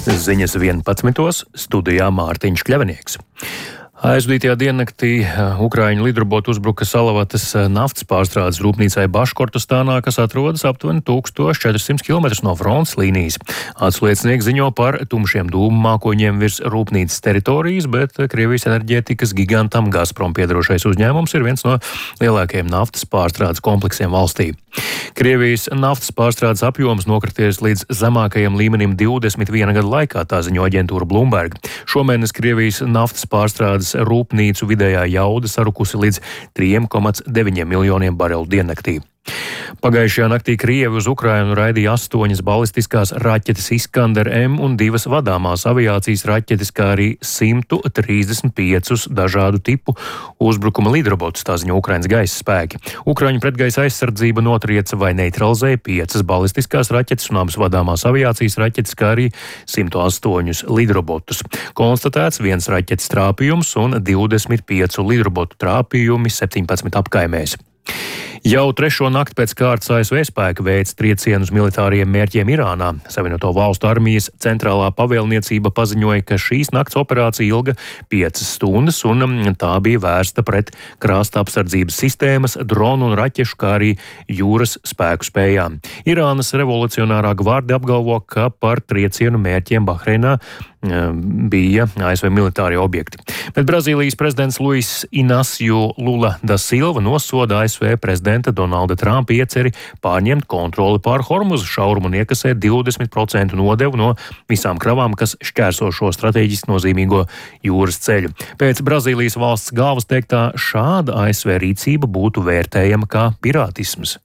Ziņas 11. Studijā Mārtiņš Kļavinieks. Aizvadītajā diennaktī Ukraiņu lidrobotu uzbruka Salavatas naftas pārstrādes rūpnīcai Baškortostānā, kas atrodas aptuveni 1400 km no frontes līnijas. Atsliecinieki ziņo par tumšiem dūmu mākoņiem virs rūpnīcas teritorijas, bet Krievijas enerģētikas gigantam Gazprom piedarošais uzņēmums ir viens no lielākajiem naftas pārstrādes kompleksiem valstī. Krievijas naftas pārstrādes apjoms nokrities līdz zemākajam līmenim 21 gadu laikā, tā ziņo aģentūra Bloomberg. Šomēnes Krievijas naftas pārstrādes rūpnīcu vidējā jauda sarukusi līdz 3,9 miljoniem barelu diennaktī. Pagājušajā naktī Krievi uz Ukrainu raidīja 8 balistiskās raķetes Iskander M un 2 vadāmās aviācijas raķetes, kā arī 135 dažādu tipu uzbrukuma lidrobotus, tā ziņo Ukrainas gaisa spēki. Ukraiņu pretgaisa aizsardzība notrieca vai neutralizēja 5 balistiskās raķetes un abas vadāmās aviācijas raķetes, kā arī 108 lidrobotus. Konstatēts 1 raķetes trāpījums un 25 lidrobotu trāpījumi 17 apkaimēs. Jau 3. nakti pēc kārtas ASV spēki veic triecienus militāriem mērķiem Irānā. Savienoto valstu armijas centrālā pavēlniecība paziņoja, ka šīs nakts operācija ilga 5 stundas un tā bija vērsta pret krasta apsardzības sistēmas, dronu un raķešu, kā arī jūras spēku spējām. Irānas revolucionārā gvarde apgalvo, ka par triecienu mērķiem Bahreinā bija ASV militārie objekti. Bet Brazīlijas prezidents Luis Inácio Lula da Silva nosoda ASV prezidenta Donalda Trumpa ieceri pārņemt kontroli pār Hormuza šaurumu un iekasēt 20% nodevu no visām kravām, kas šķērso šo strateģiski nozīmīgo jūras ceļu. Pēc Brazīlijas valsts galvas teiktā, šāda ASV rīcība būtu vērtējama kā pirātisms.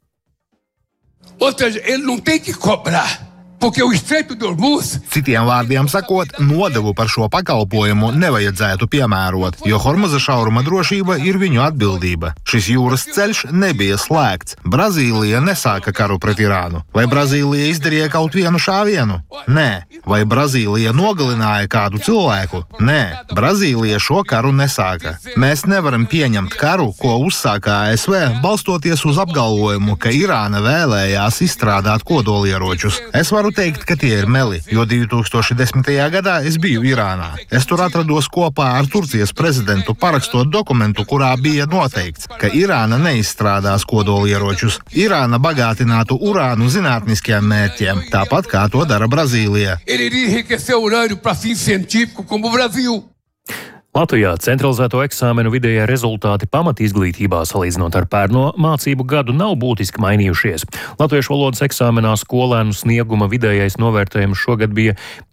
Citiem vārdiem sakot, nodevu par šo pakalpojumu nevajadzētu piemērot, jo Hormuza šauruma drošība ir viņu atbildība. Šis jūras ceļš nebija slēgts. Brazīlija nesāka karu pret Irānu. Vai Brazīlija izdarīja kaut vienu šāvienu? Nē. Vai Brazīlija nogalināja kādu cilvēku? Nē. Brazīlija šo karu nesāka. Mēs nevaram pieņemt karu, ko uzsāka ASV, balstoties uz apgalvojumu, ka Irāna vēlējās izstrādāt kodolieročus. Es varu teikt, ka tie ir meli, jo 2010. gadā es biju Irānā. Es tur atrados kopā ar Turcijas prezidentu parakstot dokumentu, kurā bija noteikts, ka Irāna neizstrādās kodolieročus. Irāna bagātinātu urānu zinātniskiem mērķiem, tāpat kā to dara Brazīlija. Latvijā centralizēto eksāmenu vidējie rezultāti pamatizglītībā salīdzinot ar pērno mācību gadu nav būtiski mainījušies. Latviešu valodas eksāmenā skolēnu snieguma vidējais novērtējums šogad bija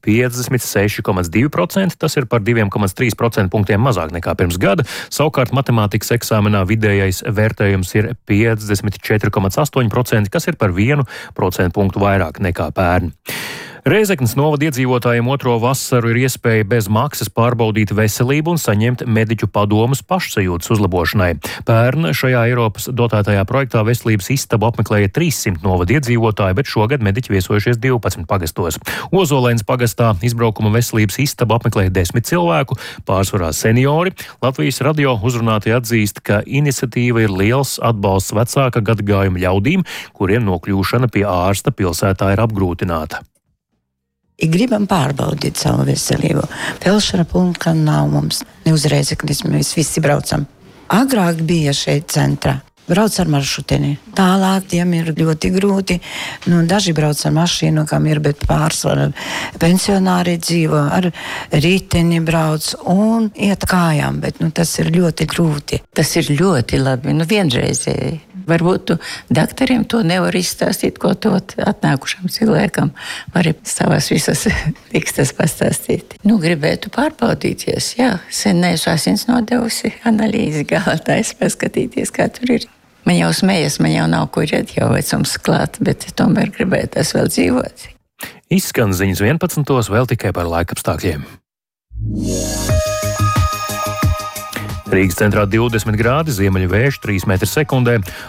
56,2%, tas ir par 2,3% punktiem mazāk nekā pirms gada. Savukārt matemātikas eksāmenā vidējais vērtējums ir 54,8%, kas ir par 1% punktu vairāk nekā pērn. Rēzeknes novada iedzīvotājiem otro vasaru ir iespēja bez maksas pārbaudīt veselību un saņemt mediķu padomus pašsajūtas uzlabošanai. Pērn šajā Eiropas dotētajā projektā veselības istabu apmeklēja 300 novada iedzīvotāji, bet šogad mediķi viesojušies 12 pagastos. Ozolēnas pagastā izbraukuma veselības istabu apmeklēja 10 cilvēku, pārsvarā seniori. Latvijas radio uzrunātie atzīst, ka iniciatīva ir liels atbalsts vecāka gadagājuma ļaudīm, kuriem nokļūšana pie ārsta pilsētā ir apgrūtināta. Gribam pārbaudīt savu veselību. Pelšana punkta nav mums. Ne uz Rēzeknes mēs visi braucam. Agrāk bija šeit centrā. Brauc ar maršruteni. Tālāk tiem ir ļoti grūti. Daži brauc ar mašīnu, kam ir, bet pārsvarā pensionāri dzīvo, ar riteni brauc un iet kājām, bet tas ir ļoti grūti. Tas ir ļoti labi, vienreizēji. Varbūt doktoriem to nevar izstāstīt, ko to atnākušam cilvēkam var savas visas tikstas pastāstīt. Gribētu pārbaudīties, jā, sen neesmu asins nodevusi analīzi galātais, paskatīties, kā tur ir. Man jau smējas, man jau nav kur iet, jau vecums klāt, bet tomēr gribētās vēl dzīvot. Izskan ziņas 11. vēl tikai par laikapstākļiem. Rīgas centrā 20 grādi, ziemeļu vējš 3 m/s.